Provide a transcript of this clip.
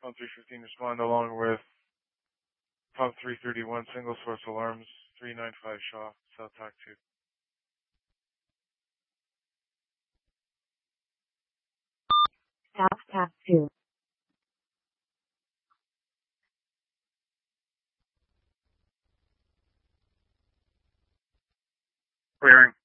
Pound 315, respond along with Pound 331, single source alarms, 395 Shaw, South TAC 2. South TAC 2. Clearing.